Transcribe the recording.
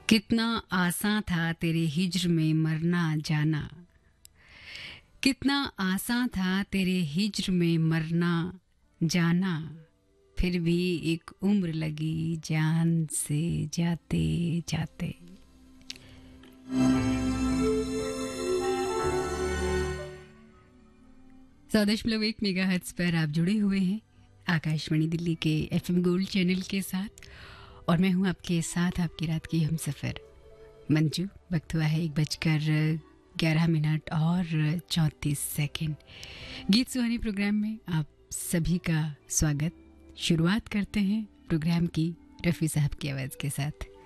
कितना आसान था तेरे हिज्र में मरना जाना। कितना आसान था तेरे हिज्र में मरना जाना। फिर भी एक उम्र लगी जान से जाते जाते। सौदेश मतलब 1 मेगाहर्ट्ज पर आप जुड़े हुए हैं आकाशवाणी दिल्ली के एफएम गोल्ड चैनल के साथ, और मैं हूं आपके साथ आपकी रात की हम सफ़र मंजू। वक्त हुआ है 1 बजकर 11 मिनट और 34 सेकंड। गीत सुहानी प्रोग्राम में आप सभी का स्वागत। शुरुआत करते हैं प्रोग्राम की रफ़ी साहब की आवाज़ के साथ।